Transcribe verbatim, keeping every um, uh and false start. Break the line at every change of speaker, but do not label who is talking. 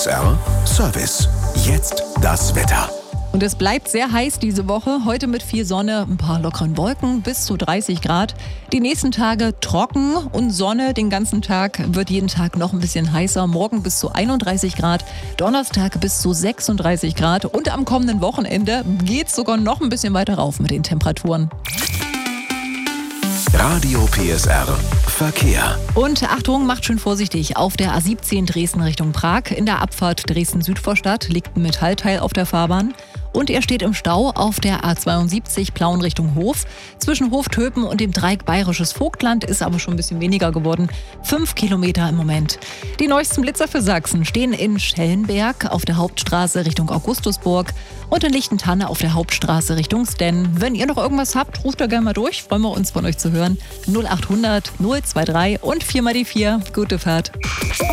S R Service. Jetzt das Wetter.
Und es bleibt sehr heiß diese Woche. Heute mit viel Sonne, ein paar lockeren Wolken, bis zu dreißig Grad. Die nächsten Tage trocken und Sonne den ganzen Tag. Wird jeden Tag noch ein bisschen heißer. Morgen bis zu einunddreißig Grad, Donnerstag bis zu sechsunddreißig Grad. Und am kommenden Wochenende geht es sogar noch ein bisschen weiter rauf mit den Temperaturen.
Radio P S R Verkehr.
Und Achtung, macht schön vorsichtig. Auf der A siebzehn Dresden Richtung Prag, in der Abfahrt Dresden-Südvorstadt, liegt ein Metallteil auf der Fahrbahn. Und er steht im Stau auf der A zweiundsiebzig Plauen Richtung Hof. Zwischen Hoftöpen und dem Dreieck Bayerisches Vogtland ist aber schon ein bisschen weniger geworden. Fünf Kilometer im Moment. Die neuesten Blitzer für Sachsen stehen in Schellenberg auf der Hauptstraße Richtung Augustusburg und in Lichtentanne auf der Hauptstraße Richtung Stenn. Wenn ihr noch irgendwas habt, ruft da gerne mal durch. Freuen wir uns, von euch zu hören. null achthundert null zwei drei und vier mal die vier. Gute Fahrt.